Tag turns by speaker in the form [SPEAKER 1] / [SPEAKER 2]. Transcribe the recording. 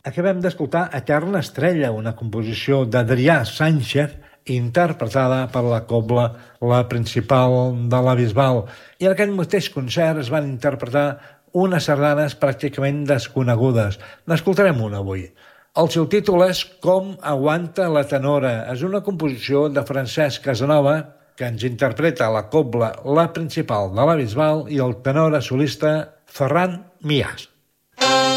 [SPEAKER 1] Acabem d'escoltar Eterna Estrella, una composició d'Adrià Sánchez, interpretada per la cobla La Principal de la Bisbal. I en aquest mateix concert es van interpretar unes sardanes pràcticament desconegudes. N'escoltarem una avui. El seu títol és Com aguanta la tenora. És una composició de Francesc Casanova que ens interpreta la cobla La Principal de la Bisbal i el tenor solista Ferran Mias.